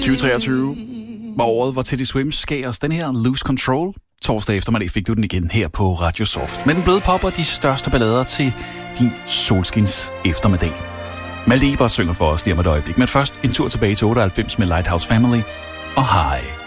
2023 var året, hvor Teddy Swims gav os den her Lose Control. Torsdag eftermiddag fik du den igen her på Radio Soft. Med den bløde pop og de største ballader til din solskins eftermiddag. Malte Ebert synger for os lige om et øjeblik. Men først en tur tilbage til 98 med Lighthouse Family og High.